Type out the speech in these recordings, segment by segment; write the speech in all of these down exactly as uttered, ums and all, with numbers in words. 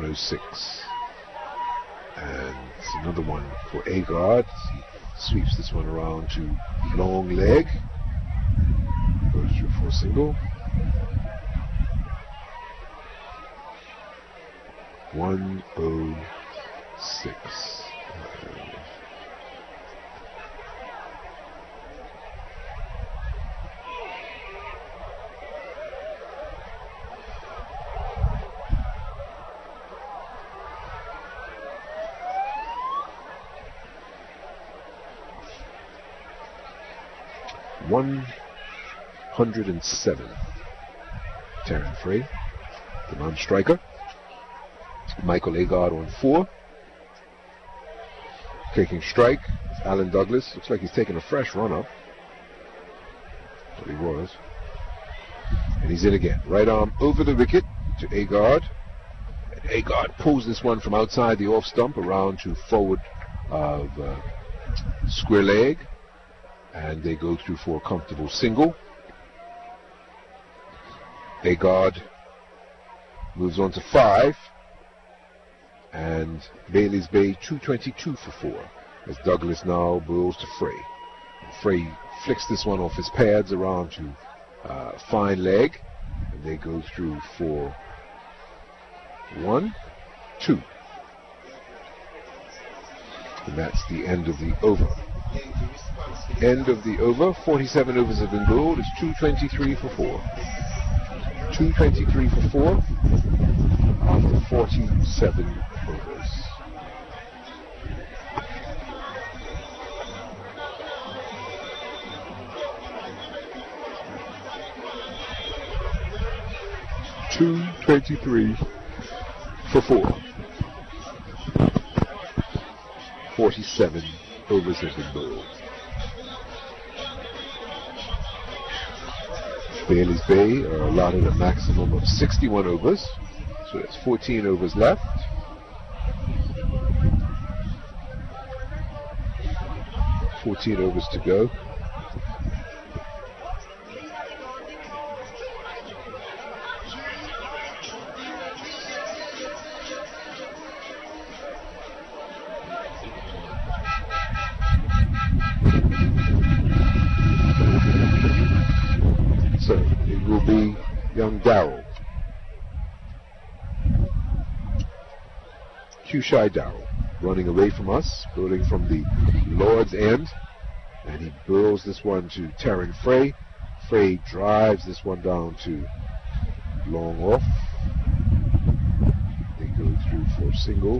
one oh six. And it's another one for Agard. He sweeps this one around to long leg. Goes through for a single. one oh six. one hundred seven. Terran Frey, the non-striker. Michael Agard on four. Taking strike. Alan Douglas. Looks like he's taking a fresh run up. But he was. And he's in again. Right arm over the wicket to Agard. And Agard pulls this one from outside the off stump around to forward of uh, square leg. And they go through for a comfortable single. Agard moves on to five. And Bailey's Bay two twenty-two for four. As Douglas now bowls to Frey. And Frey flicks this one off his pads around to uh, fine leg. And they go through for one, two. And that's the end of the over. End of the over. forty-seven overs have been bowled. It's two twenty-three for four. two twenty-three for four after forty-seven overs. two twenty-three for four. forty-seven overs have been bowled. Bailey's Bay are allotted a maximum of sixty-one overs, so that's fourteen overs left. fourteen overs to go. So it will be young Darrell. Q-Shy Darrell running away from us, bowling from the Lord's end, and he burls this one to Terran Frey. Frey drives this one down to long off. They go through for a single.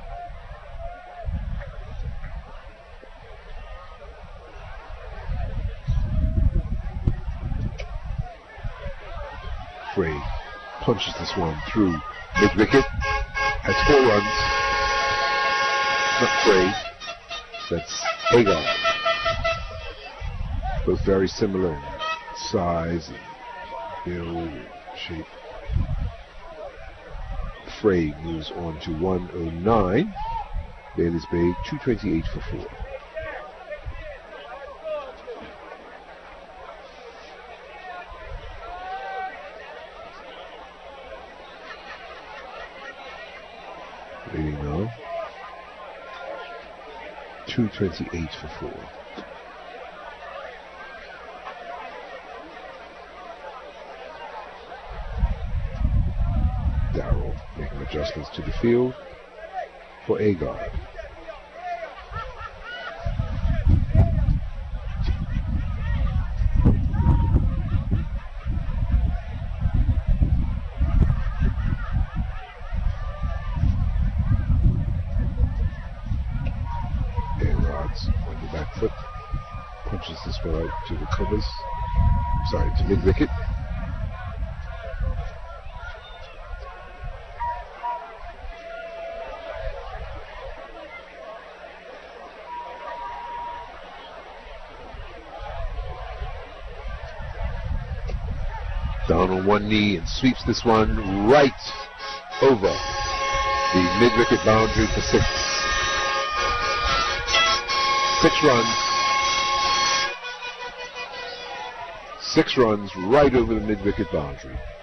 Frey punches this one through mid-wicket. Has four runs. Not Frey. That's Agard. Both very similar in size and build and shape. Frey moves on to one oh nine. Bailey's Bay two twenty-eight for four. Leading now. two twenty-eight for four. Darrell making adjustments to the field for Agard. On the back foot, punches this one out to the covers, sorry, to mid-wicket. Down on one knee and sweeps this one right over the mid-wicket boundary for six. Six runs. Six runs right over the mid-wicket boundary.